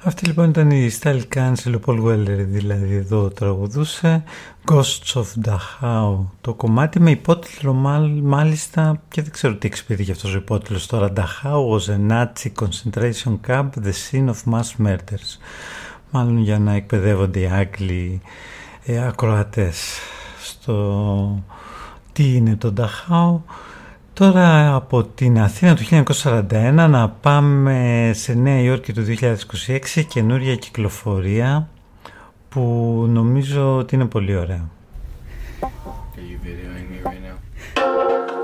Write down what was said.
Αυτή λοιπόν ήταν η Style Cancel, ο Paul Weller δηλαδή εδώ τραγουδούσε Ghosts of Dachau το κομμάτι με υπότιτλο μάλιστα, και δεν ξέρω τι εξυπηρετεί αυτός ο υπότιτλος τώρα. Dachau was a Nazi concentration camp, the scene of mass murders. Μάλλον για να εκπαιδεύονται οι Άγγλοι ακροατές στο τι είναι το Dachau. Τώρα από την Αθήνα του 1941 να πάμε σε Νέα Υόρκη του 2026, καινούρια κυκλοφορία που νομίζω ότι είναι πολύ ωραία.